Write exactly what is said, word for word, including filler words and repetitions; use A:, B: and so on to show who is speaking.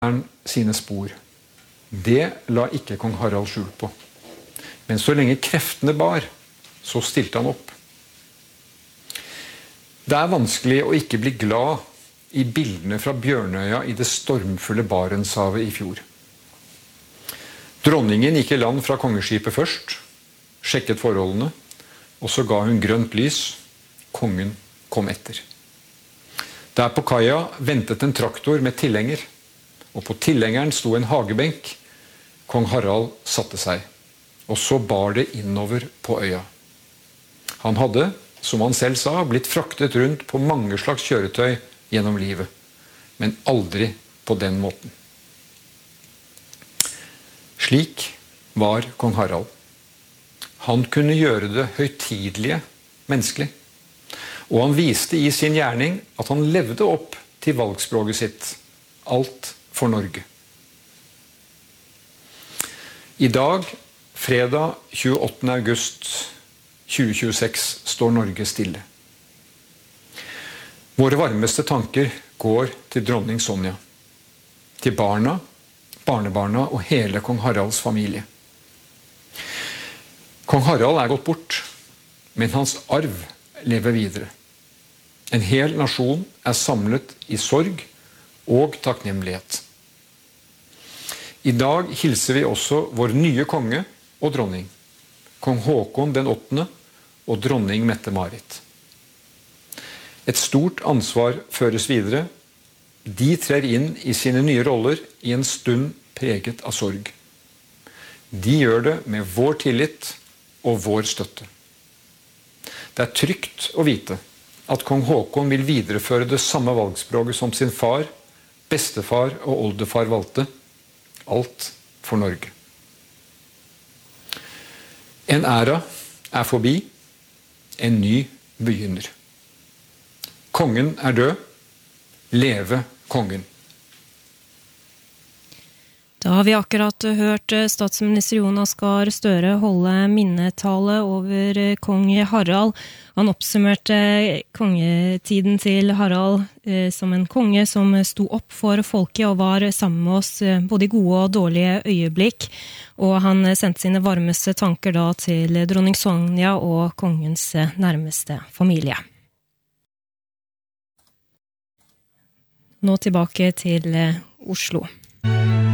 A: sine spor. Det la ikke kong Harald skjul på. Men så lenge kreftene bar, så stilte han opp. Det er vanskelig å ikke bli glad i bildene fra Bjørnøya i det stormfulle Barentshavet i fjor. Dronningen gikk i land fra kongeskipet først, sjekket forholdene, og så ga hun grønt lys. Kongen kom etter. Der på kaia ventet en traktor med tilhenger, og på tilhengeren sto en hagebenk. Kong Harald satte seg, og så bar det innover på øya. Han hadde, som han selv sa, blitt fraktet rundt på mange slags kjøretøy gjennom livet, men aldri på den måten. Slik var kong Harald. Han kunne gjøre det høytidelige menneskelig, og han viste i sin gjerning at han levde opp til valgspråket sitt, alt for Norge. I dag, fredag tjueåttende august tjue tjueseks, står Norge stille. Våre varmeste tanker går til dronning Sonja, til barna, barnebarna og hele kong Haralds familie. Kong Harald er gått bort, men hans arv lever videre. En hel nasjon er samlet i sorg og takknemlighet. I dag hilser vi også vår nye konge og dronning, kong Håkon den åttende og dronning Mette-Marit. Et stort ansvar føres videre. De trer inn i sine nye roller i en stund preget av sorg. De gjør det med vår tillit og vår støtte. Det er trygt å vite at kong Håkon vil videreføre det samme valgspråket som sin far, bestefar og oldefar valgte. Alt for Norge. En æra er forbi, en ny begynner. Kongen er død, leve kongen.
B: Da har vi akkurat hørt statsminister Jonas Gahr Støre holde minnetale over kong Harald. Han oppsummerte kongetiden til Harald eh, som en konge som sto opp for folket og var sammen med oss eh, både i gode og dårlige øyeblikk. Og han sendte sine varmeste tanker da til dronning Sonja og kongens nærmeste familie. Nå tilbake til eh, Oslo.